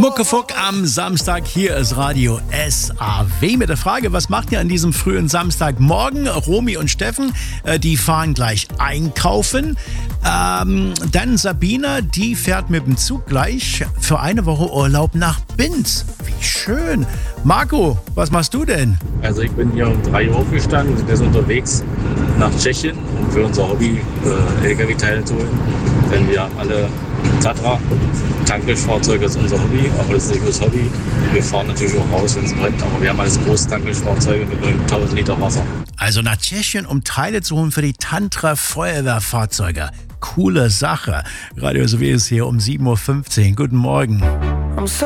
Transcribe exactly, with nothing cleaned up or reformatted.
Muckefuck am Samstag, hier ist Radio S A W mit der Frage, was macht ihr an diesem frühen Samstagmorgen? Romy und Steffen, äh, die fahren gleich einkaufen. Ähm, dann Sabina, die fährt mit dem Zug gleich für eine Woche Urlaub nach Binz. Wie schön. Marco, was machst du denn? Also ich bin hier um drei Uhr aufgestanden, sind jetzt unterwegs nach Tschechien, um für unser Hobby äh, L K W-Teile zu holen. Denn wir haben alle Tatra, Tankgeschfahrzeuge ist unser Hobby, aber das ist nicht nur das Hobby. Wir fahren natürlich auch raus, wenn es brennt, aber wir haben alles große Tankgeschfahrzeuge mit neuntausend Liter Wasser. Also nach Tschechien, um Teile zu holen für die Tantra Feuerwehrfahrzeuge. Coole Sache. Radio S A W ist hier um sieben Uhr fünfzehn. Guten Morgen.